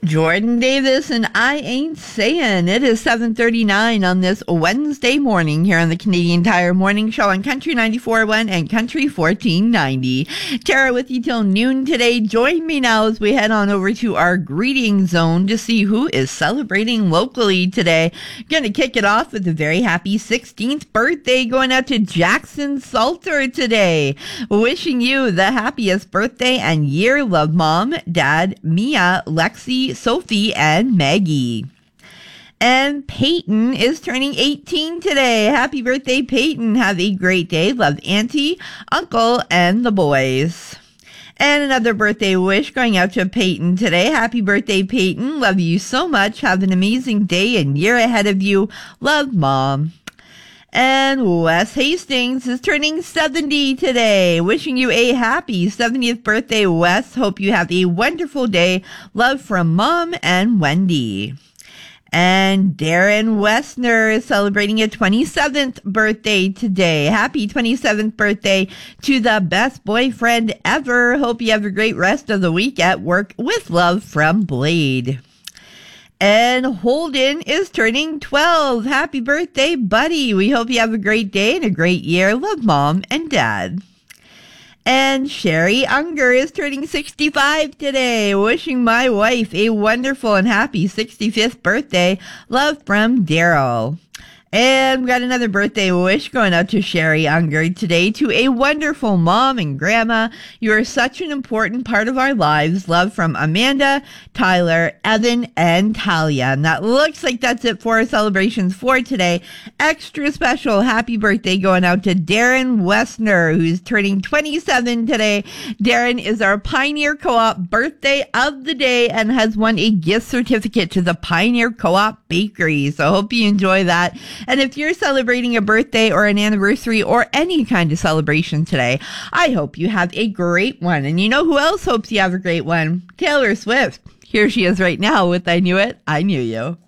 Jordan Davis, and I ain't saying. It is 7:39 on this Wednesday morning here on the Canadian Tire Morning Show on Country 94.1 and Country 1490. Tara with you till noon today. Join me now as we head on over to our greeting zone to see who is celebrating locally today. Going to kick it off with a very happy 16th birthday going out to Jackson Salter today. Wishing you the happiest birthday and year. Love, Mom, Dad, Mia, Lexi, Sophie, and Maggie. And Peyton is turning 18 today. Happy birthday, Peyton. Have a great day. Love, Auntie, Uncle, and the boys. And another birthday wish going out to Peyton today. Happy birthday, Peyton. Love you so much. Have an amazing day and year ahead of you. Love, Mom. And Wes Hastings is turning 70 today. Wishing you a happy 70th birthday, Wes. Hope you have a wonderful day. Love from Mom and Wendy. And Darren Westner is celebrating a 27th birthday today. Happy 27th birthday to the best boyfriend ever. Hope you have a great rest of the week at work. With love from Blade. And Holden is turning 12. Happy birthday, buddy. We hope you have a great day and a great year. Love, Mom and Dad. And Sherry Unger is turning 65 today. Wishing my wife a wonderful and happy 65th birthday. Love from Daryl. And we got another birthday wish going out to Sherry Unger today. To a wonderful mom and grandma. You are such an important part of our lives. Love from Amanda, Tyler, Evan, and Talia. And that looks like that's it for our celebrations for today. Extra special happy birthday going out to Darren Westner, who's turning 27 today. Darren is our Pioneer Co-op birthday of the day and has won a gift certificate to the Pioneer Co-op Bakery. So hope you enjoy that. And if you're celebrating a birthday or an anniversary or any kind of celebration today, I hope you have a great one. And you know who else hopes you have a great one? Taylor Swift. Here she is right now with I Knew It, I Knew You.